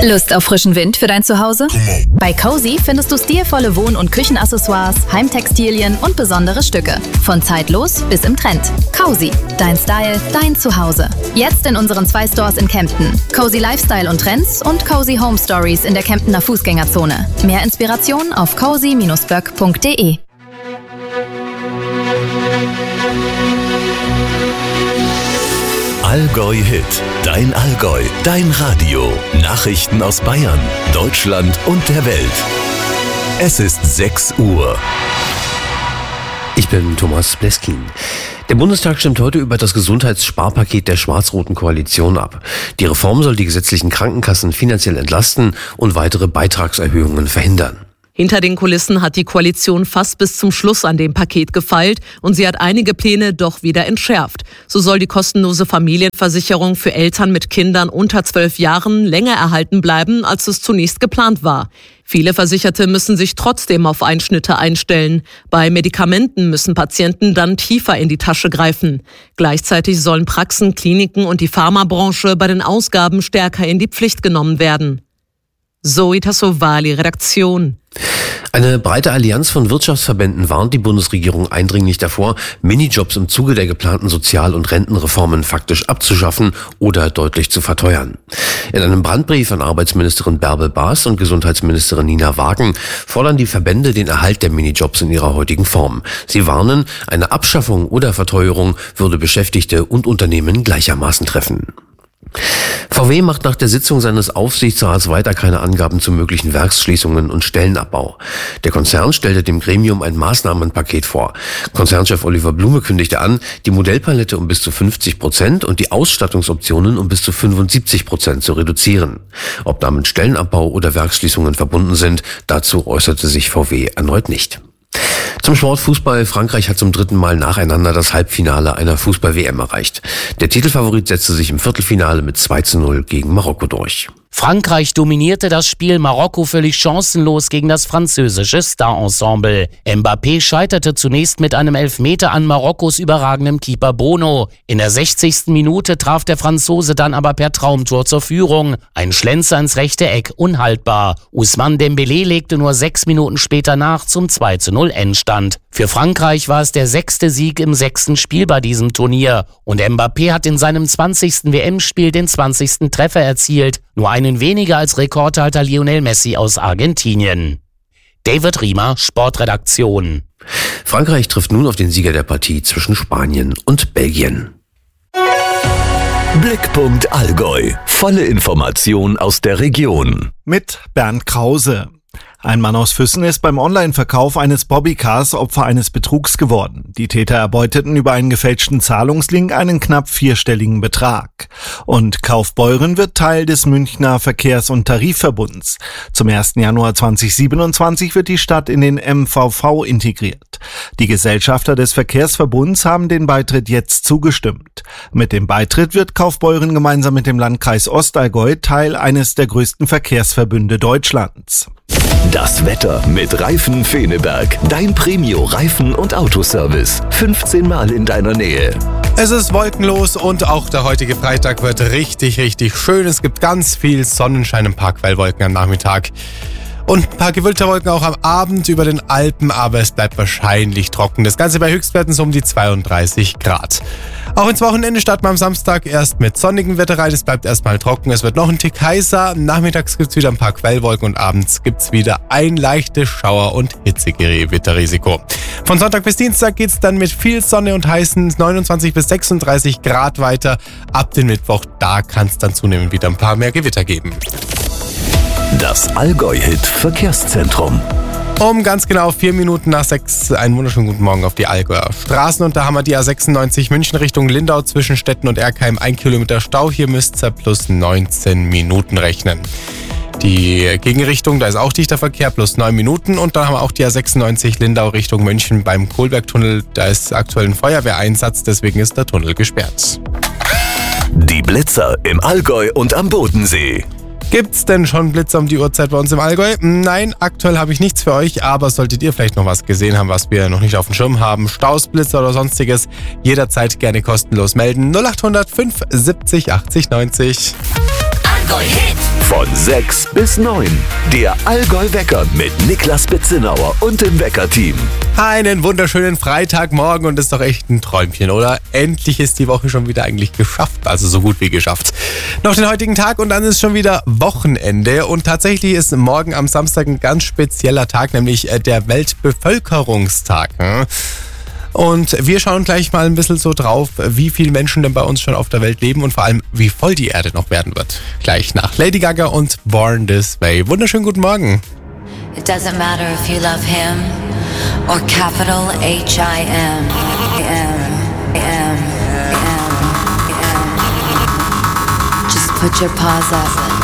Lust auf frischen Wind für dein Zuhause? Bei Cozy findest du stilvolle Wohn- und Küchenaccessoires, Heimtextilien und besondere Stücke. Von zeitlos bis im Trend. Cozy, dein Style, dein Zuhause. Jetzt in unseren 2 Stores in Kempten. Cozy Lifestyle und Trends und Cozy Home Stories in der Kemptener Fußgängerzone. Mehr Inspiration auf cozy-böck.de. Allgäu Hit, dein Allgäu, dein Radio. Nachrichten aus Bayern, Deutschland und der Welt. Es ist 6 Uhr. Ich bin Thomas Bleskin. Der Bundestag stimmt heute über das Gesundheitssparpaket der schwarz-roten Koalition ab. Die Reform soll die gesetzlichen Krankenkassen finanziell entlasten und weitere Beitragserhöhungen verhindern. Hinter den Kulissen hat die Koalition fast bis zum Schluss an dem Paket gefeilt und sie hat einige Pläne doch wieder entschärft. So soll die kostenlose Familienversicherung für Eltern mit Kindern unter 12 Jahren länger erhalten bleiben, als es zunächst geplant war. Viele Versicherte müssen sich trotzdem auf Einschnitte einstellen. Bei Medikamenten müssen Patienten dann tiefer in die Tasche greifen. Gleichzeitig sollen Praxen, Kliniken und die Pharmabranche bei den Ausgaben stärker in die Pflicht genommen werden. Zoe Tassovali, Redaktion. Eine breite Allianz von Wirtschaftsverbänden warnt die Bundesregierung eindringlich davor, Minijobs im Zuge der geplanten Sozial- und Rentenreformen faktisch abzuschaffen oder deutlich zu verteuern. In einem Brandbrief an Arbeitsministerin Bärbel Baas und Gesundheitsministerin Nina Wagen fordern die Verbände den Erhalt der Minijobs in ihrer heutigen Form. Sie warnen, eine Abschaffung oder Verteuerung würde Beschäftigte und Unternehmen gleichermaßen treffen. VW macht nach der Sitzung seines Aufsichtsrats weiter keine Angaben zu möglichen Werksschließungen und Stellenabbau. Der Konzern stellte dem Gremium ein Maßnahmenpaket vor. Konzernchef Oliver Blume kündigte an, die Modellpalette um bis zu 50% und die Ausstattungsoptionen um bis zu 75% zu reduzieren. Ob damit Stellenabbau oder Werksschließungen verbunden sind, dazu äußerte sich VW erneut nicht. Zum Sport Fußball. Frankreich hat zum 3. Mal nacheinander das Halbfinale einer Fußball-WM erreicht. Der Titelfavorit setzte sich im Viertelfinale mit 2:0 gegen Marokko durch. Frankreich dominierte das Spiel, Marokko völlig chancenlos gegen das französische Star-Ensemble. Mbappé scheiterte zunächst mit einem Elfmeter an Marokkos überragendem Keeper Bono. In der 60. Minute traf der Franzose dann aber per Traumtor zur Führung. Ein Schlenzer ins rechte Eck, unhaltbar. Ousmane Dembélé legte nur 6 Minuten später nach zum 2:0 Endstand. Für Frankreich war es der 6. Sieg im 6. Spiel bei diesem Turnier. Und Mbappé hat in seinem 20. WM-Spiel den 20. Treffer erzielt. Nur einen weniger als Rekordhalter Lionel Messi aus Argentinien. David Riemer, Sportredaktion. Frankreich trifft nun auf den Sieger der Partie zwischen Spanien und Belgien. Blickpunkt Allgäu. Volle Information aus der Region. Mit Bernd Krause. Ein Mann aus Füssen ist beim Online-Verkauf eines Bobbycars Opfer eines Betrugs geworden. Die Täter erbeuteten über einen gefälschten Zahlungslink einen knapp 4-stelligen Betrag. Und Kaufbeuren wird Teil des Münchner Verkehrs- und Tarifverbunds. Zum 1. Januar 2027 wird die Stadt in den MVV integriert. Die Gesellschafter des Verkehrsverbunds haben den Beitritt jetzt zugestimmt. Mit dem Beitritt wird Kaufbeuren gemeinsam mit dem Landkreis Ostallgäu Teil eines der größten Verkehrsverbünde Deutschlands. Das Wetter mit Reifen Feneberg. Dein Premio-Reifen- und Autoservice. 15 Mal in deiner Nähe. Es ist wolkenlos und auch der heutige Freitag wird richtig, richtig schön. Es gibt ganz viel Sonnenschein, ein paar Quellwolken am Nachmittag. Und ein paar Gewitterwolken auch am Abend über den Alpen, aber es bleibt wahrscheinlich trocken. Das Ganze bei Höchstwerten so um die 32 Grad. Auch ins Wochenende starten wir am Samstag erst mit sonnigem Wetter rein. Es bleibt erstmal trocken, es wird noch ein Tick heißer. Nachmittags gibt es wieder ein paar Quellwolken und abends gibt es wieder ein leichtes Schauer- und Hitzegewitterrisiko. Von Sonntag bis Dienstag geht es dann mit viel Sonne und heißen 29 bis 36 Grad weiter. Ab dem Mittwoch, da kann es dann zunehmend wieder ein paar mehr Gewitter geben. Das Allgäu-Hit Verkehrszentrum. Um ganz genau 4 Minuten nach 6 einen wunderschönen guten Morgen auf die Allgäuer Straßen. Und da haben wir die A96 München Richtung Lindau zwischen Stetten und Erkheim 1 Kilometer Stau. Hier müsst ihr plus 19 Minuten rechnen. Die Gegenrichtung, da ist auch dichter Verkehr, plus 9 Minuten. Und dann haben wir auch die A96 Lindau Richtung München beim Kohlbergtunnel. Da ist aktuell ein Feuerwehreinsatz, deswegen ist der Tunnel gesperrt. Die Blitzer im Allgäu und am Bodensee. Gibt's denn schon Blitzer um die Uhrzeit bei uns im Allgäu? Nein, aktuell habe ich nichts für euch, aber solltet ihr vielleicht noch was gesehen haben, was wir noch nicht auf dem Schirm haben, Staus, Blitzer oder sonstiges, jederzeit gerne kostenlos melden. 0800 570 80 90. Allgäu-Hit. Von 6 bis 9. Der Allgäu-Wecker mit Niklas Bitzenauer und dem Wecker-Team. Einen wunderschönen Freitagmorgen und ist doch echt ein Träumchen, oder? Endlich ist die Woche schon wieder eigentlich geschafft, also so gut wie geschafft. Noch den heutigen Tag und dann ist schon wieder Wochenende und tatsächlich ist morgen am Samstag ein ganz spezieller Tag, nämlich der Weltbevölkerungstag. Und wir schauen gleich mal ein bisschen so drauf, wie viele Menschen denn bei uns schon auf der Welt leben und vor allem, wie voll die Erde noch werden wird. Gleich nach Lady Gaga und Born This Way. Wunderschönen guten Morgen. It doesn't matter if you love him or capital H-I-M. Just put your paws up.